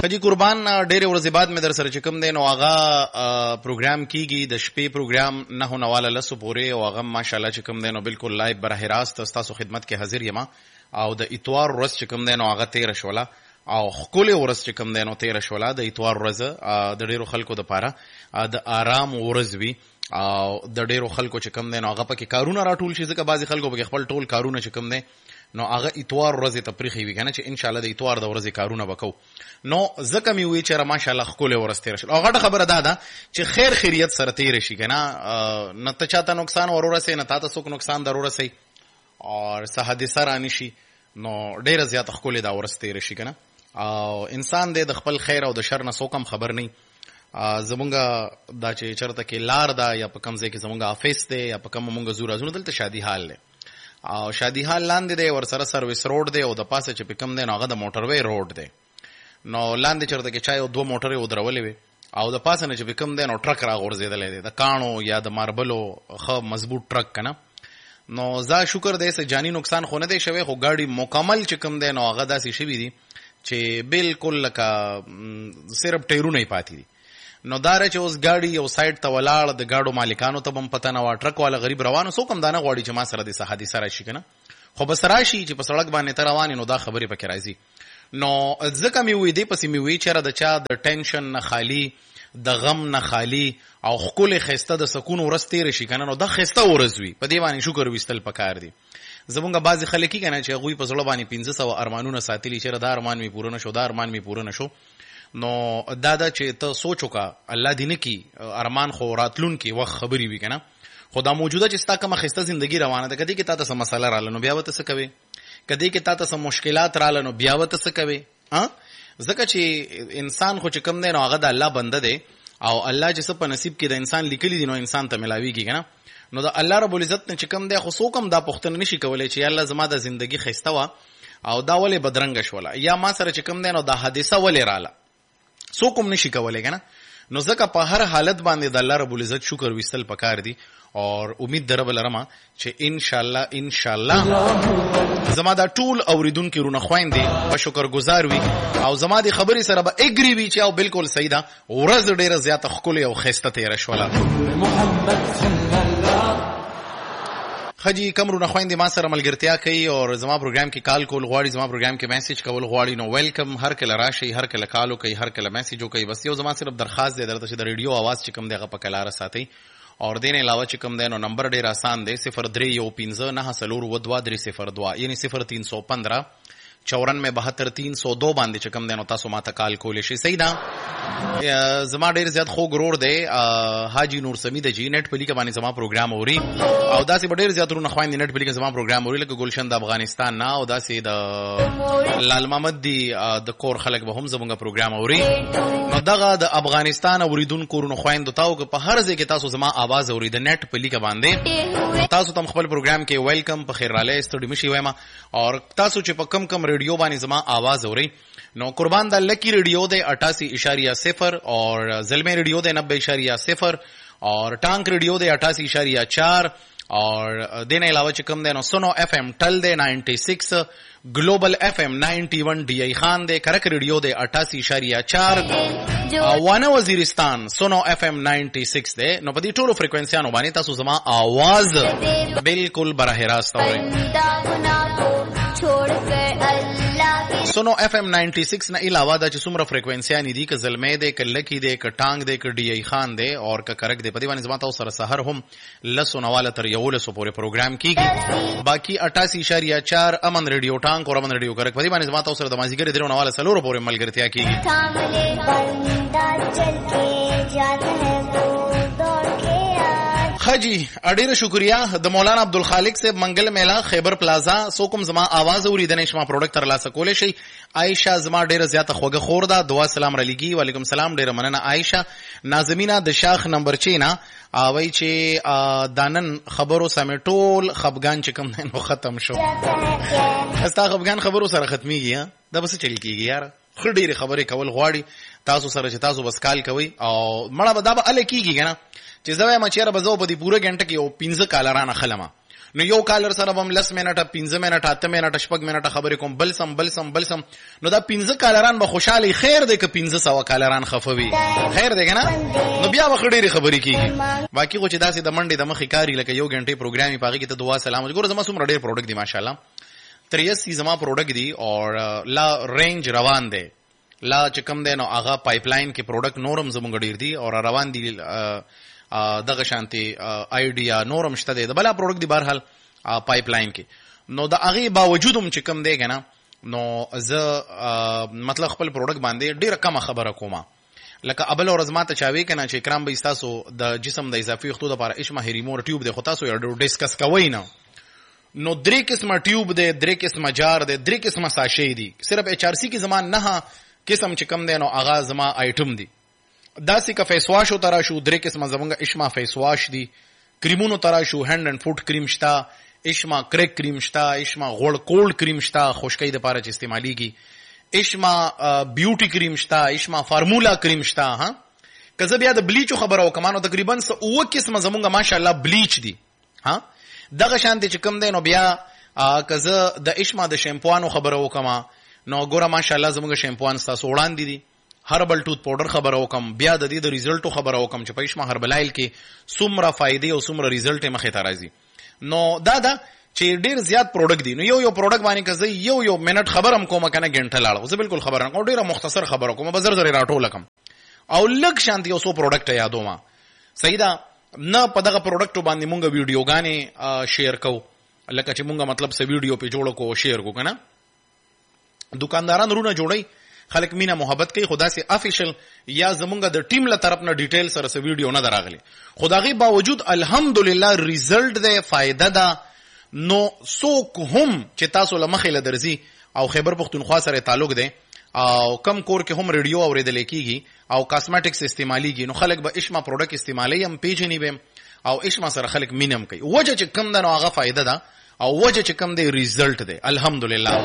حجی قربان ډېرې ورځې بعد مې در سره چې کوم دی نو هغه پروګرام کیږي د شپې پروګرام 9:10 پورې او هغه ماشاءالله چې کوم دی نو بالکل لایو براه راست ستاسو خدمت کې حاضر یم او د اتوار ورځ چې کوم دی نو هغه 13 شوله او ښکلې ورځ چې کوم دی نو 13 شوله د اتوار ورځ د ډېرو خلکو دپاره د آرام ورځ وي او د ډېرو خلکو چې کوم دی نو هغه پکې کارونه راټول شي ځکه بعضې خلکو پکې خپل ټول کارونه چې کوم دی نو هغه اتوار ورځې ته پرېښې وي که نه چې انشاءالله د اتوار د ورځې کارونه به کوو نو ځکه مې وویل چې ماشاءالله ښکلې ورځ تېره شوه او غټه خبره دا ده چې خیر خیریت سره تېره شي که نه ته چاته نقصان ور ورسوي نه تا ته څوک نقصان در ورسوي او څه حادثه رانه شي نو ډېره زیاته ښکلې دا ورځ تېره شي که نه او انسان دی د خپل خیر او د شر نه څوک هم خبر نه زمونږ دا چې چېرته کې لار ده یا په کوم ځای کې زمونږ آفیس دی یا په کومه مونږ ځو راځو نو دلته شادي حال دی او شادي حال لاندې دی ورسره سرویس روډ دی او د پاسه چې په کوم دی نو هغه د موټروی روډ دی نو لاندې چېرته کې چا یو 2 موټرې ودرولې وې او د پاسه نه چې په کوم دی نو ټرک راغورځېدلی دی د کاڼو یا د ماربلو ښه مضبوط ټرک که نه نو زه شکر دی څه جاني نقصان خو نه دی شوی خو ګاډي مکمل چې کوم دی نو هغه داسې شوي دي چې بالکل لکه صرف ټایرونه یې پاتې دي نو دا چې اوس ګاډي یو سایډ ته ولاړ د ګاډو مالکانو ته به هم پته نه وه ټرک والا غریب روانو څوک هم دا نه غواړي چې ما سره دې څه حادثه راشي که نه خو بس راشي چې په سړک باندې ته روان نو دا خبرې پکې راځي نو ځکه مې وویل دې پسې مې وویل چېرې د چا د ټینشن نه خالي د غم نه خالي او ښکلې ښایسته د سکون ورځ تېره شي که نه نو دا ښایسته ورځ وي په دې باندې شکر ویستل پکار دي زمونږ بعضې خلک که نه چې هغوی په زړه باندې 500 ارمانونه ساتلي چېرې دا ارمان مې پوره نه شو دا ارمان مې پوره نه شو نو دا ده چې ته سوچ وکړه الله دې نه کي ارمان خو راتلونکي وخت خبرې وي که نه خو دا موجوده چې ستا کومه ښایسته زندګي روانه ده که دې کې تا ته څه مسله راله نو بیا به ته څه کوې که دې کې تا ته څه مشکلات راله نو بیا به ته څه کوې ځکه چې انسان خو چې کوم دی نو هغه د الله بنده دی او الله چې څه په نصیب کې د انسان لیکلي دي نو انسان ته ملاویږي که نه نو د الله رب العزت نه چې کوم دی خو څوک هم دا پوښتنه نشي کولی چې الله زما د زندګي ښایسته وه او دا ولې بدرنګه شوله یا ما سره چې کوم دی نو دا حادثه ولې راله څوک هم نشي کولی که نه نو ځکه په هر حالت باندې د الله رب العزت شکر ویستل پکار دي اور امید در به لرمه چې انشاءالله زما دا ټول اوریدونکي رونه خویندې په شکر گزار وي او زما د خبرې سره به اګري وي چې او بالکل صحیح ده ورځ ډېره زیاته ښکلې او ښایسته تېره شوله خجی کمرونه خويندې ما سره ملګرتیا کوي او زما پروګرام کې کال کول غواړي زما پروګرام کې میسج کول غواړي نو ویلکم هر کله راشي هر کله کالو کوي هر کله میسج کوي بس یو زما صرف درخواست دی درته چې د ریډیو आवाज چې کوم دی هغه په کلاره ساتي اور دین علاوه چې کوم دی نو نمبر ډیر آسان دی 0315902302 یعنی 0315 9472 باندې چې کوم دی نو تاسو ماته کال کولی شئ صحیح ده زما ډیر زیات خو ګرور دی حاجی نور سمید جی نت په لیکه باندې زما پروګرام اوري او داسې ډیر زیات رونه خويندې نت په لیکه زما پروګرام اوري لکه ګلشن د افغانستان نه او داسې د لال محمد دی د کور خلک به هم زموږ پروګرام اوري نو دغه د افغانستان اوریدونکو رونه خويندو تاو که په هر ځای کې تاسو زما आवाज اوري د نت په لیکه باندې تاسو تم خپل پروګرام کې ویلکم په خیر رااله ستړي مشي وایم او تاسو چې په کم ریډیو باندې زما आवाज اوري نو قربان د لکی ریډیو د 88.0 اور زلمه ریډیو د 90.0 اور ټانک ریډیو د 88.4 اور دین علاوه چې کوم دی نو سونو اف ام ټل د 96 ګلوبل اف ام 91 ډی ای خان د کرک ریډیو د 88.4 وانه وزیرستان سونو اف ام 96 دی نو په دې ټولو فریکوئنسیانو باندې تاسو زما आवाज بالکل براه راست اورئ سونو اف ام 96 نه علاوه د چې څومره فریکوئنسیانې دي که زلمې دی که لکی دی که ټانګ دی که ډی ای خان دی اور که کرک دی په دې باندې زما تاسو سره سحر هم 11 تر 11 پورې پروګرام کیږي باقي 88.4 امن ریډیو ټانګ اور امن ریډیو کرک په دې باندې زما تاسو سره د مازیګر 3 پورې ملګرتیا کیږي خجی اډیره شکریا د مولانا عبدالخالق صاحب منګل میلا خیبر پلازا سو کوم زما आवाज اوریدنې شما پروډکټ تر لاسه کولې شي عائشہ زما ډیره زیاته خوګه خور ده دعا سلام را لګي وعلیکم سلام ډیره مننه عائشہ نازمینا د شاخ نمبر 6 نه اوی چې دانن خبرو سمې ټول خفغان چې کوم نو ختم شو استا خفغان خبرو سره ختميږي دا بس چل کیږي یار خړ ډیره خبرې کول غواړي تاسو سره چې تاسو بس کال کوي او مړه به دا به ال کیږي کنه چې زوی ما چیرې بزو په دې پوره غنټه کې او 15 کال رانه خلمه نو یو کالر سره بم 10 منټه 15 منټه 8 منټه 6 منټه خبرې کوم بل سم نو دا 15 کالران به خوشاله خیر دی که 1500 کالران خفوي خیر دی کنه نو بیا به ډېری خبرې کیږي باقي خو چې داسې د منډې د مخې کاری لکه یو غنټه پروګرامي پاږي کې ته دعا سلام ګوره زما څومره ډېر پروډکټ دی ماشاءالله 83 زما پروډکټ دی او لا رینج روان دی لا چې کم دی نو هغه پایپلاین کې پروډکټ نورم زمونږ ډېر دی او روان دی دغه شانتي آیډیا نورم شته دی د بلا پروډکټ دی بهرحال پایپلاین کې نو د هغه باوجود هم چې کم دی کنه نو زه مطلب خپل پروډکټ باندې ډیره کم خبره کومه لکه ابل او رزمات چاوي کنه چې کرام به تاسو د جسم د اضافي وختو لپاره اشما هریمور ټیوب دی خو تاسو یو ډیسکس کوی نه نو 3 قسمه ټیوب دی 3 قسمه جار دی 3 قسمه ساشې دی صرف ایچ ار سی کې زمان نه قسم چې کم دی نو هغه زما آیټم دی داسې که فیس واش او ترا شو 3 قسمه زمونږ اشما فیس واش دی کریمونو ترا شو هند اند فوټ کریم شتا اشما کریک کریم شتا اشما غوړ کولډ کریم شتا خشکۍ د لپاره چې استعماليږي اشما بیوټي کریم شتا اشما فارمولا کریم شتا ها کزه بیا د بلیچ خبره وکمانو تقریبا 9 قسمه زمونږ ماشاءالله بلیچ دی ها دغه شانتي چې کم دی نو بیا کزه د اشما د شیمپوانو خبره وکما نو ګوره ماشاءالله زمونږ شیمپوان تاسو وړاندې دي هربل ټوث پاوډر خبره وکم بیا د دې د ریزلټو خبره وکم چې په اشما هربلایل کې څومره فائدې او څومره ریزلټ مخې ته راځي نو دا چې ډیر زیات پروډکټ دي نو یو پروډکټ باندې کزه یو منټ خبرم کوم کنه غنټه لاړو زه بالکل خبر نه کوم ډیره مختصر خبره کوم بزر زری راټول کم او لږ شانتي اوسو پروډکټ یادو ما صحیح ده نه په دغه پروډکټ باندې مونږ ویډیوګانې شیر کو لکه چې مونږ مطلب سه ویډیو په جوړ کو شیر کو کنه دکانداران رونه جوړي خلک مینا محبت کوي خدا سي افیشل یا زمونږ د ټیم له طرف نه ډیټیل سره سه ویډیو نه دراغلي خدایي باوجود الحمدلله ریزلټ ده فائدہ ده نو څوک هم چې تاسو لمخې لدرځي او خیبر پختونخوا سره تعلق ده او کم کور کې هم ریډیو اوریدل کیږي او کاسمیټکس استعماليږي نو خلک به اشما پروډکټ استعمالي هم پیژني به او اشما سره خلک مینم کوي وجه چې کم ده نو هغه فائدہ ده او وجه چې کم دی ریزلټ دی الحمدلله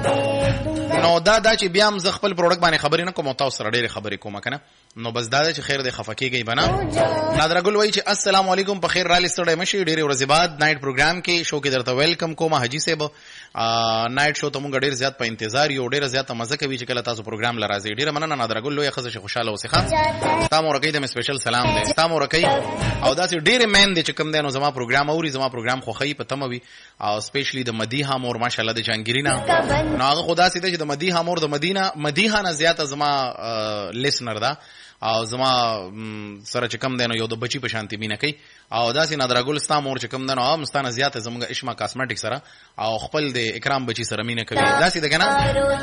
نو دا چې بیا هم ز خپل پروډکټ باندې خبرې نه کوم تاسو سره ډېرې خبرې کوم کنه نو بس دا چې خیر دی خفکیږي بنا نادر ګل وای چې السلام علیکم په خیر را لستړې مشي ډېرې ورځې بعد نایټ پروګرام کې شو کې درته ویلکم کوم حاجی صاحب نایټ شو ته مونږ ډېر زیات په انتظار یو ډېر زیات مزه کوي چې کله تاسو پروګرام لرازي ډېر مننه نادر ګل لوی خزه خوشاله اوسه خان تاسو ورکې د سپیشل سلام دی تاسو ورکې او دا چې ډېر مین دي چې کوم دی نو زما پروګرام اوري زما پروګرام خو خی په تموي او سپیشلی د مدیحه مور ماشاءالله د جانګیرینا نو هغه خدا سي ته چې د مدیحه مور د مدیحه نه زیات زما لیسنر دا او زما سره چې کم دی نو یو د بچی په شانتي مینه کوي او داسې نادر ګل ستا مور چې کم دی نو هم ستانه زیات زموږ اشما کاسمیټک سره او خپل د اکرام بچی سره مینه کوي داسې د کنه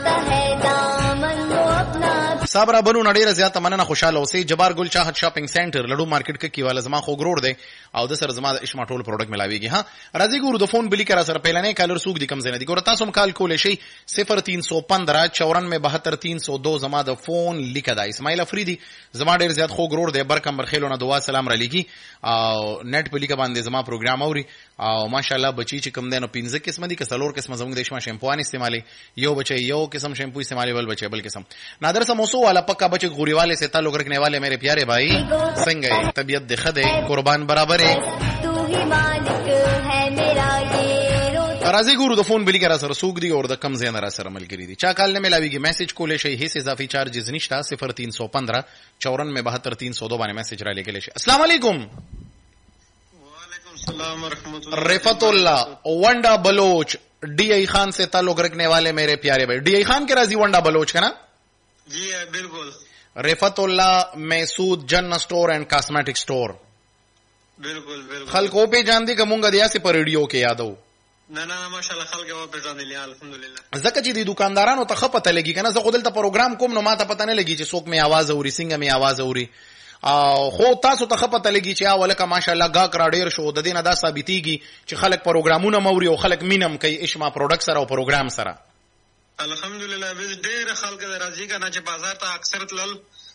صبر بنو نډیره زیات مننه خوشاله اوسې جبار ګل چاحت شاپینګ سنټر لډو مارکیټ کې کیواله زما خو ګروړ دی او د سره زما د اشما ټول پروډکټ ملاويږي ها راځي ګورو د فون بلی کرا سره پهلنې کالر سوق دي کم زنه دي ګور تاسو هم کال کولې شي 0315 94 زما د فون لیکه دا اسماعیل افریدي زما ډیر زیات خو ګروړ دی برکم برخیلو نه دعا سلام را لګي او نت په لیکه باندې زما پروګرام اوري او ماشاءالله بچی چې کم دینو 15 قسم دي کسلور قسم زموږ د اشما شیمپوان استعمالي یو بچي یو قسم شیمپو استعمالي بل بچي بل قسم نادر سموسو والا پکا بچے غوری والے سے تعلق رکھنے والے میرے پیارے بھائی سنگ ہے طبیعت دے خدے قربان برابر ہے تو ہی مالک ہے میرا یہ راضی ګورو د فون بلی کرا سره سوق دی اور د کم زین را سره ملګری دي چا کال نه ملاویږي میسج کولې شي هیڅ اضافي چارجز نشته 0315 94 باندې میسج را لګل شي السلام علیکم وعلیکم السلام ورحمۃ اللہ رفعت اللہ ونڈا بلوچ ڈی ای خان سے تعلق رکھنے والے میرے پیارے بھائی ڈی ای خان کے راضی ونڈا بلوچ کا نا جی بالکل رفعت اللہ محسود جن اسٹور اینڈ کاسمیٹک اسٹور بالکل بالکل خلکو په جان دي کومګه دیا سي پر ریډیو کې یادو نه ماشاءالله خلک او په ځان دي الحمدلله زکه چې د دکاندارانو ته خپته لګي کنه زه خودل ته پروګرام کوم نو ما ته پته نه لګي چې څوک می आवाज اوري څنګه می आवाज اوري او خو تاسو ته خپته لګي چې اولکه ماشاءالله گا کرا ډیر شو د دینه دا ثابتيږي چې خلک پروګرامونه موري او خلک مینم کوي اشما پروډکټ سره او پروګرام سره الحمدلله به ډیر خلک راځي کنه چې بازار ته اکثر تلل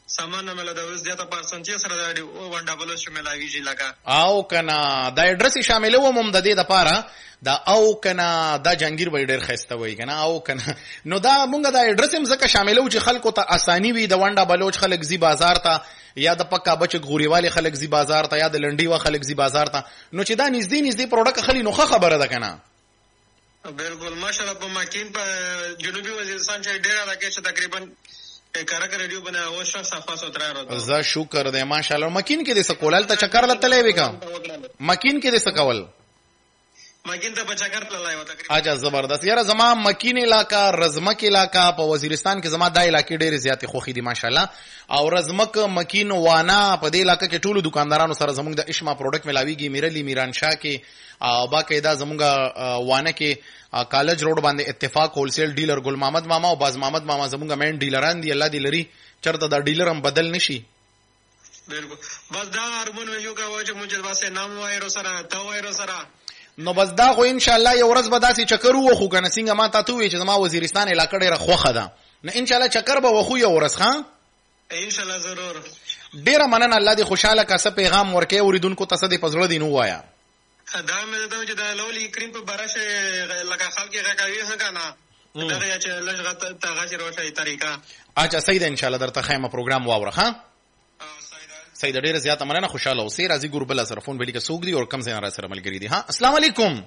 सामान مله د اوس زیاته پرسنټیج سره د ونډه بلوس ملاویږي لکه او کنه دا اډرس شامل و مم د دې د پاره دا او کنه دا جنگیر وای ډیر خسته وای کنه او کنه نو دا مونږ دا اډرس هم زکه شامل و چې خلکو ته اسانی وي د ونډه بلوچ خلک زی بازار ته یا د پکا بچ غوريوالي خلک زی بازار ته یا د لنډي و خلک زی بازار ته نو چې دا نږدې پروډکټ خلی نو خبره ده کنه بالکل ماشاءالله په ماکین په جنوبي وزیرستان چې ډیر راکې چې تقریبا کارک ریډیو بنا او شخص صفه سوترا راځه زه شکر دې ماشاءالله ماکین کې د سکولال ته چکر لته وی کا ماکین کې د سکول ماکین ته بچکر تلای و تقریبا اجا زبردست یاره زما مکین علاقہ رزمک علاقہ په وزیرستان کې زما دای علاقې ډېر زیات خوخي دي ماشاءالله او رزمک مکین وانا په دې علاقې کې ټولو دکاندارانو سره زموږ د اشما پروډکټ ملاویږي میرلی میران شاه کې او باقاعده زموږ وانه کې کالج روډ باندې اتفاق هولسیل ډیلر ګل محمد ماما او باز محمد ماما زموږ مین ډیلران دي الله دې لري چرته دا ډیلر هم بدل نشي بالکل بس دا ارمون یو کا چې مونږ واسه نام وایرو سره تا وایرو سره نو بس دا خو ان شاء الله یو ورځ به داسې چکر وخو کنه څنګه ما ته وی چې زما وزیرستان علاقې ډیره خوخه ده نو ان شاء الله چکر به وخو یو ورځ ښا ان شاء الله ضرور ډیره مننه الله دې خوشاله کا څه پیغام ورکې اوریدونکو ته څه دې پزړه دي نو وایا دا مې ته چې دا لولي کریم په براشه لکه خلک غاکوي څنګه نه دا چې لږ ته غاچ روشي طریقه اچھا صحیح ده ان شاء الله درته خیمه پروګرام واوره ها سید ډیره زیاته مننه خوشاله اوسې راځي ګور بل سره فون بلی کې سوګ دی او کم ځای را سره ملګری دي ها السلام علیکم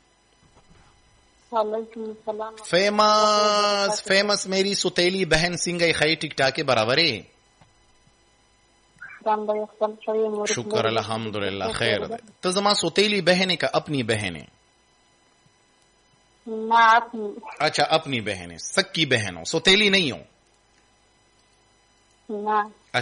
وعلیکم السلام फेमस मेरी सुतेली बहन सिंगई खई टिकटा के बराबर है शुक्र अल्हम्दुलिल्लाह खैर तो जमा सुतेली बहन है का अपनी बहन है ना अपनी अच्छा अपनी बहन है सक्की बहन हो सुतेली नहीं हो ना